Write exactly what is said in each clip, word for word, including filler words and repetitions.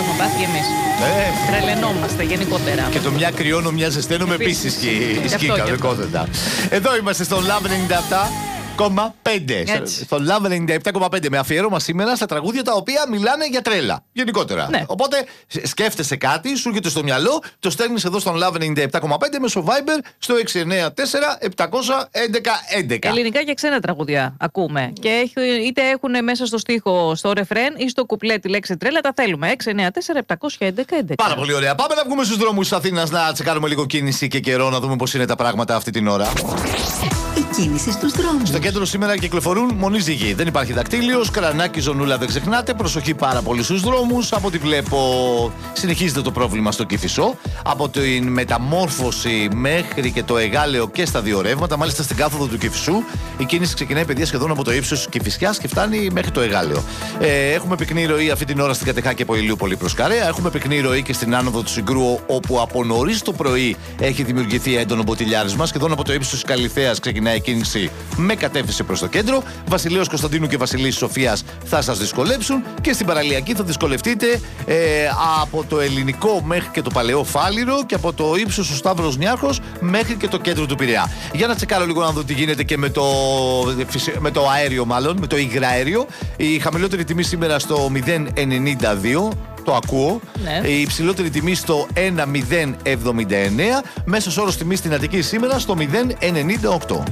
έχουμε πάθει κι εμείς. Ε. Τρελαινόμαστε γενικότερα. Και το μια κρυώνω, μια ζεσταίνομαι επίσης ισχύει κανονικότατα. Εδώ είμαστε στο Love ενενήντα επτά κόμμα πέντε. Στο Love ενενήντα επτά κόμμα πέντε με αφιέρωμα σήμερα στα τραγούδια τα οποία μιλάνε για τρέλα. Γενικότερα. Ναι. Οπότε σκέφτεσαι κάτι, σου έρχεται στο μυαλό, το στέλνεις εδώ στον Love ενενήντα επτά κόμμα πέντε μέσω Viber στο έξι εννιά τέσσερα επτακόσια έντεκα έντεκα. Ελληνικά και ξένα τραγούδια ακούμε. Και είτε έχουν μέσα στο στίχο, στο ρεφρέν ή στο κουπλέ τη λέξη τρέλα, τα θέλουμε. έξι εννιά τέσσερα επτακόσια έντεκα έντεκα. Πάρα πολύ ωραία. Πάμε να βγούμε στους δρόμους της Αθήνας να τσεκάρουμε λίγο κίνηση και καιρό, να δούμε πώς είναι τα πράγματα αυτή την ώρα. Η κίνηση στους δρόμους. Στο κέντρο σήμερα κυκλοφορούν μονή ζυγή. Δεν υπάρχει δακτύλιος, Καρανάκι, Ζωνούλα δεν ξεχνάτε. Προσοχή πάρα πολύ στους δρόμους. Από ό,τι βλέπω, συνεχίζεται το πρόβλημα στο Κηφισό. Από την μεταμόρφωση μέχρι και το Εγάλεο και στα δύο ρεύματα. Μάλιστα στην κάθοδο του Κηφισού η κίνηση ξεκινάει, παιδιά, σχεδόν από το ύψος της Κηφισιάς και φτάνει μέχρι το Εγάλεο. Ε, έχουμε πυκνή ροή αυτή την ώρα στην Κατεχάκη από Ηλιούπολη προς Καρέα. Έχουμε πυκνή ροή και στην άνοδο του Συγκρού, όπου από νωρίς το πρωί έχει δημιουργηθεί έντονο μποτιλιάρισμα. Σχεδόν από το ύψος της Καλιθέας ξεκινάει η κίνηση με κατεύθυνση προς το κέντρο. Βασιλέως Κωνσταντίνου και Βασιλής Σοφίας θα σας δυσκολέψουν και στην παραλιακή θα δυσκολευτείτε ε, από το Ελληνικό μέχρι και το Παλαιό Φάληρο και από το ύψος του Σταύρος Νιάρχος μέχρι και το κέντρο του Πειραιά. Για να τσεκάρω λίγο να δω τι γίνεται και με το, με το αέριο, μάλλον με το υγραέριο. Η χαμηλότερη τιμή σήμερα στο μηδέν ενενήντα δύο. Το ακούω. Ναι. Η υψηλότερη τιμή στο ένα μηδέν εβδομήντα εννέα. Μέσος όρος τιμή στην Αττική σήμερα στο μηδέν ενενήντα οκτώ.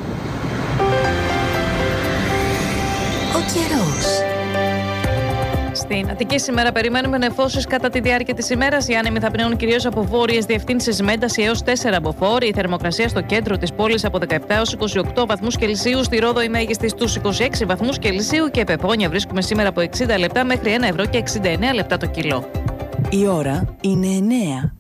Ο καιρός. Στην Αττική σήμερα περιμένουμε νεφώσεις κατά τη διάρκεια της ημέρας. Οι άνεμοι θα πνέουν κυρίως από βόρειες διευθύνσεις με ένταση έως τέσσερα από φόρ. Η θερμοκρασία στο κέντρο της πόλης από δεκαεπτά έως είκοσι οκτώ βαθμούς Κελσίου. Στη Ρόδο η μέγιστη στους είκοσι έξι βαθμούς Κελσίου. Και πεπόνια βρίσκουμε σήμερα από εξήντα λεπτά μέχρι ένα ευρώ και εξήντα εννέα λεπτά το κιλό. Η ώρα είναι εννέα.